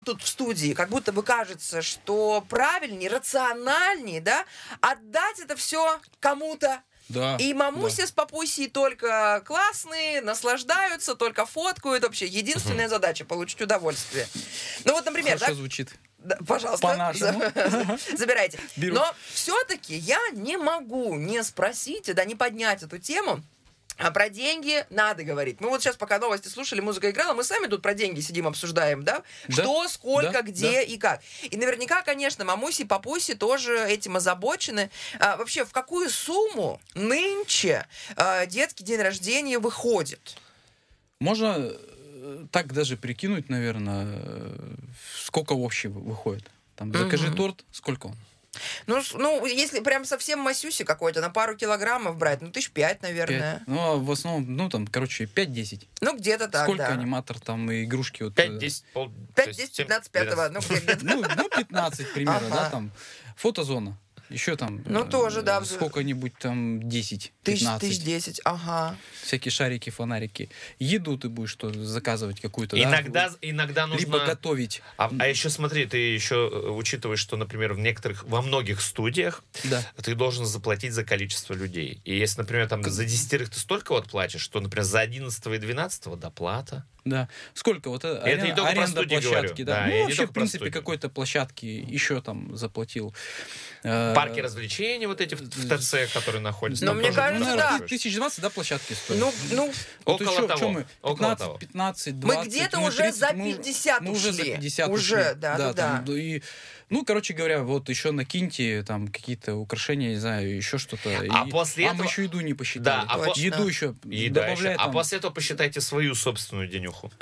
тут в студии, как будто бы кажется, что правильнее, рациональнее, да, отдать это все кому-то. Да, И мамуся с папусей только классные, наслаждаются, только фоткают. Вообще, единственная задача — получить удовольствие. Ну вот, например, хорошо звучит. Да, пожалуйста, По-нашему. забирайте. Беру. Но все-таки я не могу не спросить, да, не поднять эту тему. А про деньги надо говорить. Мы вот сейчас, пока новости слушали, музыка играла, мы сами тут про деньги сидим, обсуждаем, да? Что, сколько, да, где да. и как. И наверняка, конечно, мамуси, папуси тоже этим озабочены. Вообще, в какую сумму нынче детский день рождения выходит? Можно так даже прикинуть, наверное, сколько вообще выходит. Там, закажи торт, сколько он? Ну, если прям совсем масюси какой-то, на пару килограммов брать, 5,000, наверное. 5. Ну, а в основном, 5-10. Ну, где-то так, Сколько да. аниматор там и игрушки? 5-10, 5-10, 15, 5-го, ну, где-то. 15 примерно, Ага. да, там. Фотозона. Еще там тоже, да. сколько-нибудь там 10, Тысяч 15. 10, ага. Всякие шарики, фонарики. Еду ты будешь что заказывать какую-то, Иногда нужно... либо готовить. А еще смотри, ты еще учитываешь, что, например, во многих студиях Да. ты должен заплатить за количество людей. И если, например, там за 10 ты столько вот платишь, то, например, за 11 и 12 доплата. Да. Сколько? Вот Это не только про аренда студии площадки, говорю. да. Да, Ну, я не вообще, только в про принципе, студию. какой-то площадки еще там заплатил. Парки развлечений вот эти в ТЦ, которые находятся. Но там мне тоже кажется, много да. платишь. 1020, да, площадки стоят? Ну, Вот Около еще, того, что мы? около того. 15, 20. мы где-то мы уже 30, за мы 50 мы ушли. уже за 50 Уже, ушли. да. Там, и, короче говоря, вот еще накиньте там какие-то украшения, не знаю, еще что-то. А после этого... мы еще еду не посчитали. Да, а Точно. Еду еще Еда еще. добавляй А там. после этого посчитайте свою собственную денюху.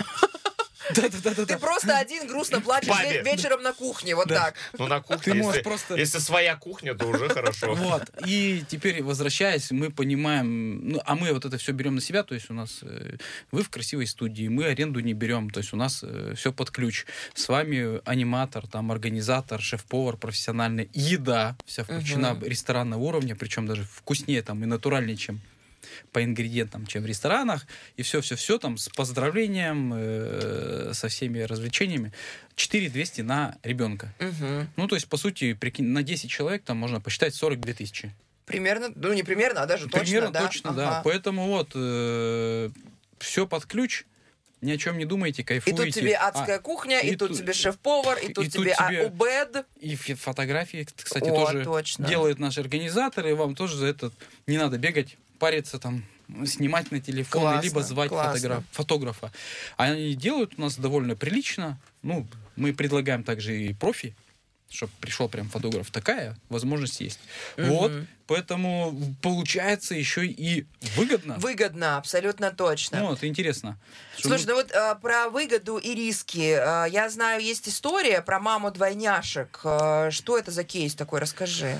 Ты просто один грустно плачешь Папе. вечером на кухне, вот Да. так. Ну, на Ты кухне, можешь просто... если своя кухня, то уже хорошо. Вот. И теперь, возвращаясь, мы понимаем, а мы вот это все берем на себя, то есть у нас вы в красивой студии, мы аренду не берем, то есть у нас все под ключ. С вами аниматор, там, организатор, шеф-повар профессиональный, еда вся включена ресторанного уровня, причем даже вкуснее там и натуральнее, чем по ингредиентам, чем в ресторанах, и все там с поздравлением, со всеми развлечениями. 4200 на ребенка. Ну, то есть, по сути, прикинь, на 10 человек там можно посчитать 42 тысячи. Примерно, ну не примерно, а даже точно, Примерно да? точно, да. Поэтому вот, все под ключ, ни о чем не думайте, И кайфуйте. тут тебе адская кухня, и тут тебе шеф-повар, и тут тебе обед. И фотографии, кстати, О, тоже точно. делают наши организаторы, и вам тоже за это не надо бегать, париться там, снимать на телефон, Классно, либо звать классно. фотографа. Они делают у нас довольно прилично. Ну, мы предлагаем также и профи, чтобы пришел прям фотограф. Такая возможность есть. Вот, поэтому получается еще и выгодно. Выгодно, абсолютно точно. Ну, это интересно. Слушай, ну вот про выгоду и риски. Я знаю, есть история про маму двойняшек. Что это за кейс такой? Расскажи.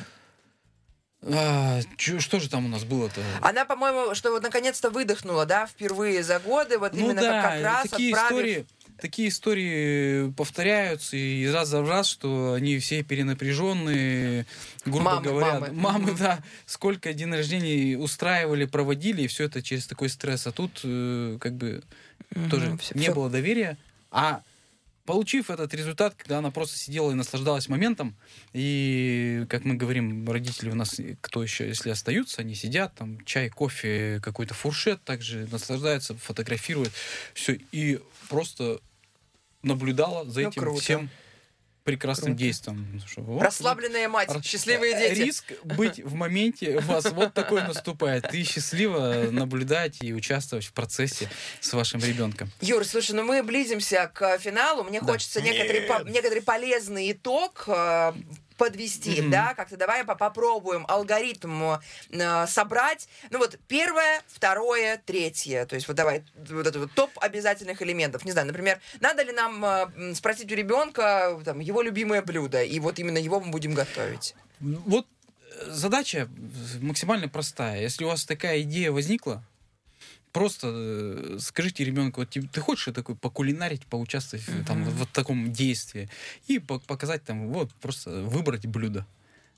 Что же там у нас было-то? Она, по-моему, что вот наконец-то выдохнула, да, впервые за годы, вот Ну именно да, как раз отправив... такие истории повторяются и раз за раз, что они все перенапряженные, грубо говоря. Мамы, да, сколько день рождения устраивали, проводили, и все это через такой стресс. А тут как бы тоже не было доверия. А получив этот результат, когда она просто сидела и наслаждалась моментом, и, как мы говорим, родители у нас, кто еще, если остаются, они сидят, там, чай, кофе, какой-то фуршет, также наслаждаются, фотографируют, все, и просто наблюдала за этим круто. всем прекрасным действием. Расслабленная мать, счастливые дети. Риск быть в моменте у вас вот такой наступает. И счастливо наблюдать и участвовать в процессе с вашим ребенком. Юр, слушай, ну мы близимся к финалу. Мне хочется некоторый полезный итог подвести, да, как-то давай попробуем алгоритм собрать. Ну вот первое, второе, третье. То есть вот давай вот это вот топ обязательных элементов. Не знаю, например, надо ли нам спросить у ребенка там, его любимое блюдо, и вот именно его мы будем готовить. Вот задача максимально простая. Если у вас такая идея возникла, просто скажите ребенку, вот, ты хочешь такой покулинарить, поучаствовать там, в таком действии и показать там, вот, просто выбрать блюдо.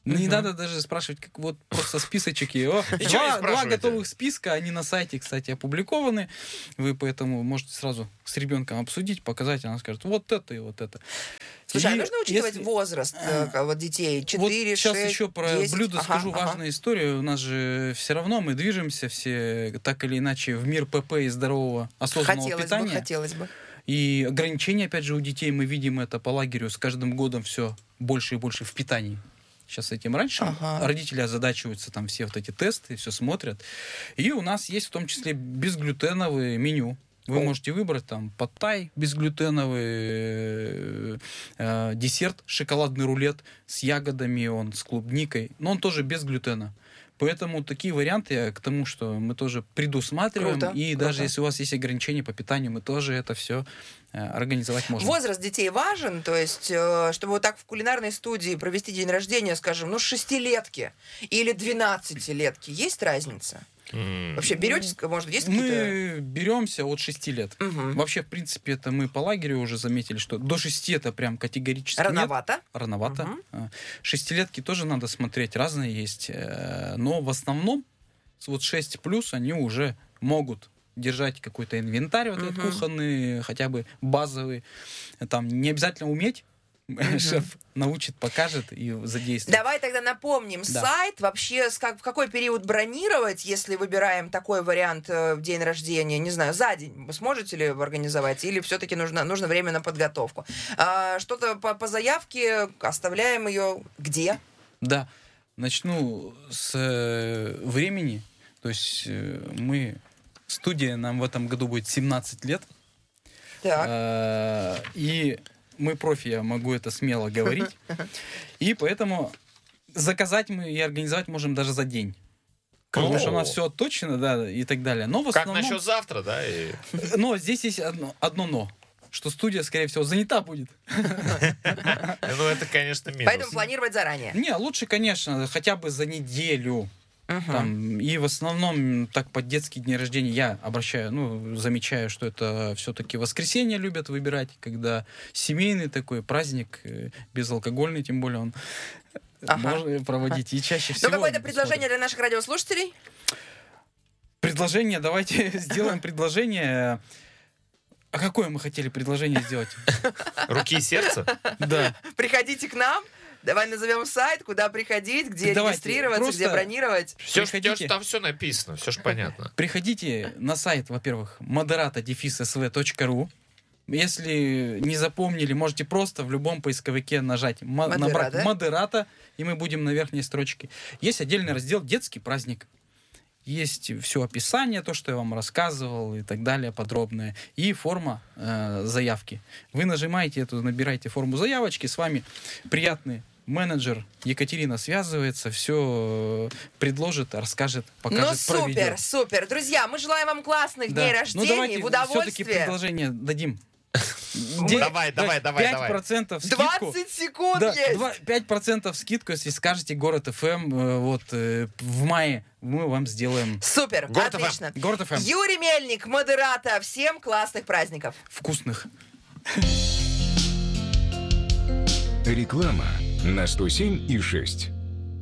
Не надо даже спрашивать, как вот просто списочек. Два готовых списка, они на сайте, кстати, опубликованы. Вы поэтому можете сразу с ребенком обсудить, показать, она скажет, вот это и вот это. Слушай, нужно учитывать возраст детей? 4, вот 6, сейчас еще про 10? блюдо скажу важную историю. У нас же все равно мы движемся все так или иначе в мир ПП и здорового осознанного питания. Хотелось бы. И ограничения, опять же, у детей, мы видим это по лагерю, с каждым годом все больше и больше в питании. Сейчас с этим раньше родители озадачиваются, там все вот эти тесты, все смотрят. И у нас есть в том числе безглютеновое меню. Вы можете выбрать там пад-тай безглютеновый, десерт, шоколадный рулет с ягодами, он с клубникой, но он тоже без глютена. Поэтому такие варианты к тому, что мы тоже предусматриваем. Круто. Даже если у вас есть ограничения по питанию, мы тоже это все организовать можем. Возраст детей важен? То есть, чтобы вот так в кулинарной студии провести день рождения, скажем, 6-летки или 12-летки, есть разница? Вообще беретесь, может, есть какие-то... Мы беремся от 6 лет. Вообще, в принципе, это мы по лагерю уже заметили, что до 6 это прям категорически рановато. Нет. Рановато. 6-летки тоже надо смотреть, разные есть. Но в основном вот 6+, они уже могут держать какой-то инвентарь вот этот кухонный, хотя бы базовый. Там не обязательно уметь. Шеф научит, покажет и задействует. Давай тогда напомним сайт. Вообще, в какой период бронировать, если выбираем такой вариант в день рождения? Не знаю, за день вы сможете ли вorganizовать? Или все-таки нужно время на подготовку? Что-то по заявке, оставляем ее где? Да, начну с времени. То есть студия нам в этом году будет 17 лет. Так. И мы профи, я могу это смело говорить. И поэтому заказать мы и организовать можем даже за день. Потому что у нас все отточено, да, и так далее. Но в основном... Как насчет завтра, да? Но здесь есть одно но. Что студия, скорее всего, занята будет. Ну, это, конечно, минус. Поэтому планировать заранее. Не, лучше, конечно, хотя бы за неделю. И в основном так под детские дни рождения я замечаю, что это все-таки воскресенье любят выбирать, когда семейный такой праздник, безалкогольный, тем более он можно проводить. И чаще всего... Ну, какое-то предложение для наших радиослушателей? Предложение, давайте сделаем предложение. А какое мы хотели предложение сделать? Руки и сердце? Да. Приходите к нам. Давай назовем сайт, куда приходить, где регистрироваться, где бронировать. Там все написано, все же понятно. Приходите на сайт, во-первых, moderata-sv.ru. Если не запомнили, можете просто в любом поисковике нажать набрать Moderata, и мы будем на верхней строчке. Есть отдельный раздел «Детский праздник». Есть все описание, то, что я вам рассказывал и так далее, подробное. И форма заявки. Вы нажимаете эту, набираете форму заявочки, с вами приятный менеджер Екатерина связывается, все предложит, расскажет, покажет, проведет. Супер. Друзья, мы желаем вам классных дней рождения, в удовольствие. Все-таки предложение дадим. Давай. 5% скидку. 20 секунд есть. 5% скидку, если скажете город ФМ, в мае мы вам сделаем. Супер, отлично. Город ФМ. Юрий Мельник, Moderata. Всем классных праздников. Вкусных. Реклама на 107,6.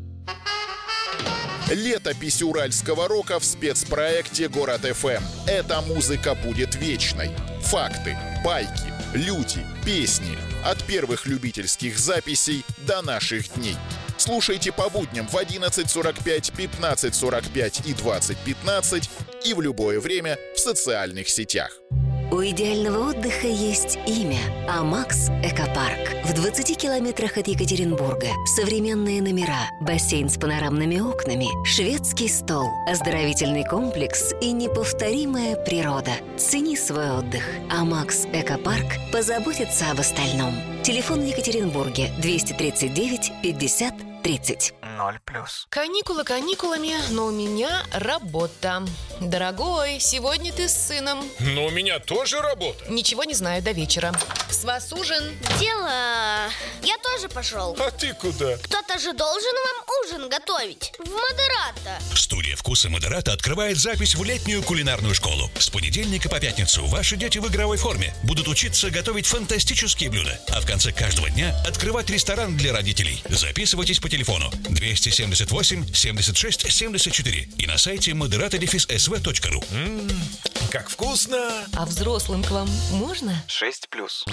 Летопись уральского рока в спецпроекте «Город ФМ». Эта музыка будет вечной. Факты, байки, люди, песни. От первых любительских записей до наших дней. Слушайте по будням в 11:45, 15:45 и 20:15 и в любое время в социальных сетях. У идеального отдыха есть имя – Амакс Экопарк. В 20 километрах от Екатеринбурга. Современные номера, бассейн с панорамными окнами, шведский стол, оздоровительный комплекс и неповторимая природа. Цени свой отдых. Амакс Экопарк позаботится об остальном. Телефон в Екатеринбурге 239 50 30. 0+. Каникулы каникулами, но у меня работа. Дорогой, сегодня ты с сыном. Но у меня тоже работа. Ничего не знаю до вечера. С вас ужин. Дела. Я тоже пошел. А ты куда? Кто-то же должен вам ужин готовить. В Moderata. Студия «Вкусы Moderata» открывает запись в летнюю кулинарную школу. С понедельника по пятницу ваши дети в игровой форме будут учиться готовить фантастические блюда. А в конце каждого дня открывать ресторан для родителей. Записывайтесь по телефону телефону 278 76 74 и на сайте moderato-sv.ru. Как вкусно! А взрослым к вам можно? 6+.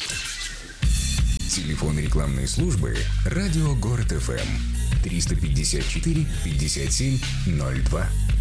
Телефон рекламной службы «Радио Город ФМ» 354 57 02.